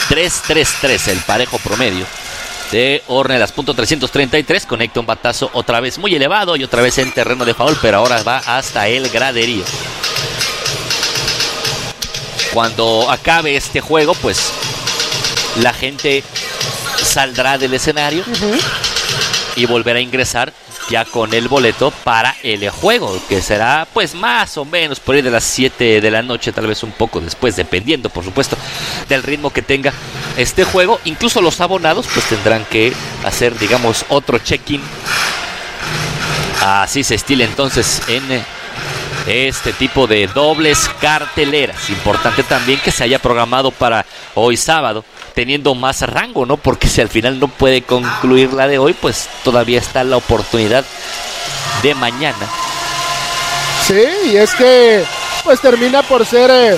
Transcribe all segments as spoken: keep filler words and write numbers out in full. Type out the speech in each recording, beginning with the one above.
tres tres tres, el parejo promedio de Ornelas. Punto trescientos treinta y tres, conecta un batazo otra vez muy elevado y otra vez en terreno de foul, pero ahora va hasta el graderío. Cuando acabe este juego, pues la gente saldrá del escenario uh-huh. y volverá a ingresar ya con el boleto para el juego, que será pues más o menos por ahí de las siete de la noche, tal vez un poco después, dependiendo por supuesto del ritmo que tenga este juego. Incluso los abonados pues tendrán que hacer, digamos, otro check-in. Así se estila entonces en este tipo de dobles carteleras. Importante también que se haya programado para hoy sábado, teniendo más rango, ¿no? Porque si al final no puede concluir la de hoy, pues todavía está la oportunidad de mañana. Sí, y es que pues termina por ser eh,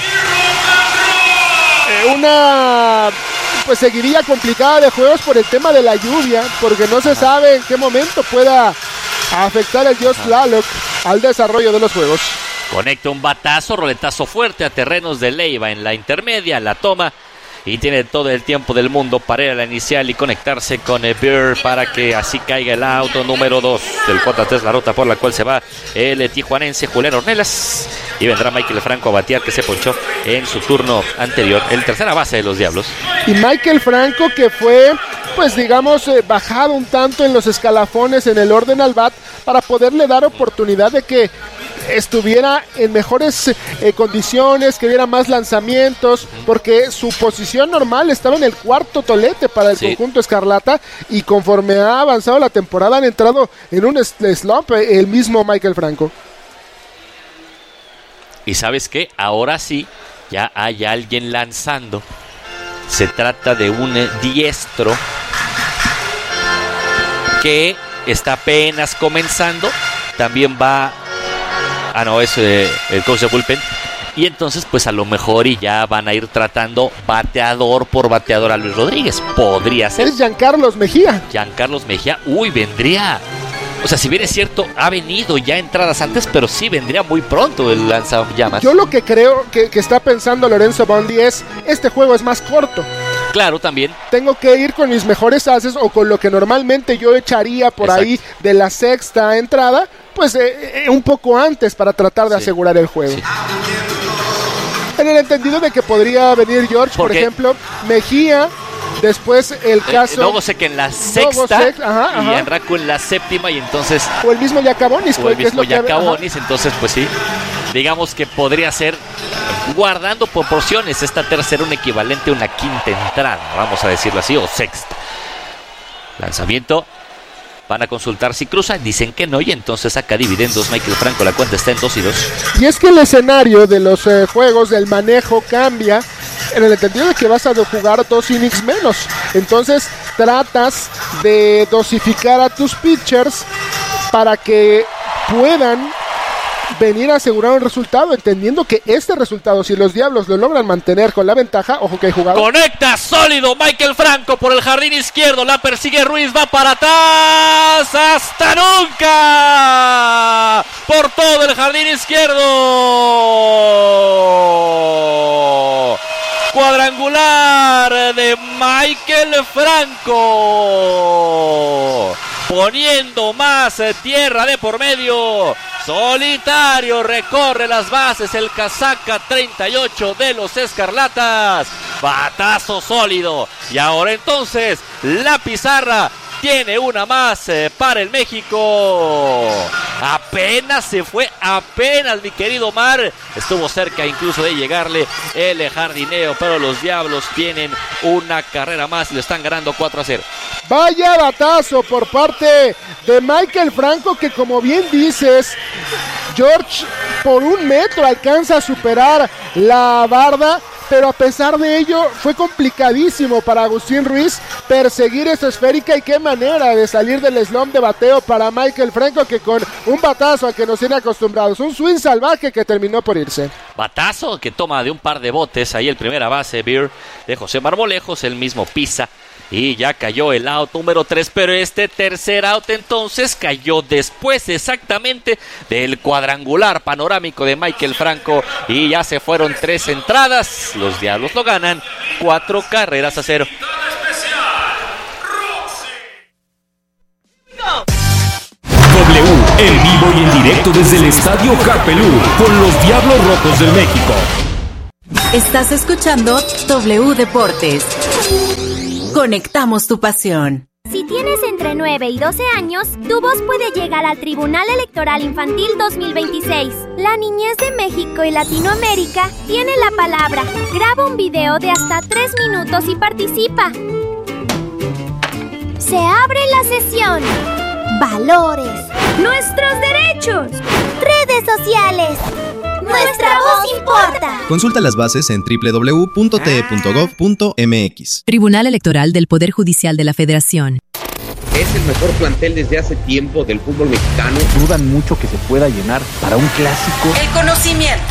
una pues seguiría complicada de juegos por el tema de la lluvia, porque no se sabe en qué momento pueda afectar el Dios Tlaloc al desarrollo de los juegos. Conecta un batazo, roletazo fuerte a terrenos de Leiva en la intermedia, la toma y tiene todo el tiempo del mundo para ir a la inicial y conectarse con el Beer para que así caiga el auto número dos del J tres, la ruta por la cual se va el tijuanense Julián Ornelas, y vendrá Michael Franco a batear, que se ponchó en su turno anterior, el tercera base de los Diablos. Y Michael Franco, que fue pues digamos eh, bajado un tanto en los escalafones en el orden al bat para poderle dar oportunidad de que estuviera en mejores eh, condiciones, que diera más lanzamientos, porque su posición normal estaba en el cuarto tolete para el sí. conjunto escarlata, y conforme ha avanzado la temporada han entrado en un slump eh, el mismo Michael Franco. Y ¿sabes qué? Ahora sí, ya hay alguien lanzando. Se trata de un diestro que está apenas comenzando. También va... Ah, no, es eh, el coach de bullpen. Y entonces, pues a lo mejor y ya van a ir tratando bateador por bateador a Luis Rodríguez. Podría ser. Es Giancarlos Mejía. Giancarlos Mejía. Uy, vendría... O sea, si bien es cierto, ha venido ya entradas antes, pero sí vendría muy pronto el lanzallamas. Yo lo que creo que, que está pensando Lorenzo Bondi es, este juego es más corto. Claro, también. Tengo que ir con mis mejores haces o con lo que normalmente yo echaría por Exacto. ahí de la sexta entrada, pues eh, eh, un poco antes para tratar de sí. asegurar el juego. Sí. En el entendido de que podría venir George, por, por ejemplo, Mejía... Después el caso... Eh, Novosek en la sexta Novosek, ajá, ajá. y Anraco en la séptima, y entonces... O el mismo Yacabonis. O el mismo Yacabonis, entonces pues sí, digamos que podría ser, guardando proporciones, esta tercera un equivalente a una quinta entrada, vamos a decirlo así, o sexta. Lanzamiento, van a consultar si cruza, dicen que no, y entonces saca dividendos Michael Franco, la cuenta está en dos y dos. Y es que el escenario de los eh, juegos, del manejo cambia, en el entendido de que vas a jugar dos innings menos. Entonces tratas de dosificar a tus pitchers para que puedan venir a asegurar un resultado, entendiendo que este resultado, si los Diablos lo logran mantener con la ventaja, ojo que hay jugado. Conecta sólido Michael Franco por el jardín izquierdo, la persigue Ruiz, va para atrás, hasta nunca, por todo el jardín izquierdo. Cuadrangular de Michael Franco, poniendo más tierra de por medio. Solitario recorre las bases el casaca treinta y ocho de los Escarlatas. Batazo sólido. Y ahora entonces la pizarra tiene una más eh, para el México. Apenas se fue, apenas, mi querido Omar. Estuvo cerca incluso de llegarle el jardineo, pero los Diablos tienen una carrera más y lo están ganando cuatro a cero. Vaya batazo por parte de Michael Franco, que como bien dices, George por un metro alcanza a superar la barda, pero a pesar de ello fue complicadísimo para Agustín Ruiz perseguir esa esférica, y qué manera de salir del slump de bateo para Michael Franco, que con un batazo a que nos tiene acostumbrados, un swing salvaje que terminó por irse. Batazo que toma de un par de botes, ahí el primera base Beer de José Marmolejos, el mismo pisa. Y ya cayó el out número tres, pero este tercer out entonces cayó después exactamente del cuadrangular panorámico de Michael Franco, y ya se fueron tres entradas. Los Diablos lo ganan cuatro carreras a cero. W, en vivo y en directo desde el Estadio Carpelú, con los Diablos Rojos del México. Estás escuchando W Deportes. Conectamos tu pasión. Si tienes entre nueve y doce años, tu voz puede llegar al Tribunal Electoral Infantil dos mil veintiséis. La niñez de México y Latinoamérica tiene la palabra. Graba un video de hasta tres minutos y participa. Se abre la sesión. Valores. Nuestros derechos. Redes sociales. Nuestra voz importa. Consulta las bases en doble u doble u doble u punto t e punto gov punto m x. Tribunal Electoral del Poder Judicial de la Federación. Es el mejor plantel desde hace tiempo del fútbol mexicano. Dudan mucho que se pueda llenar para un clásico. El conocimiento,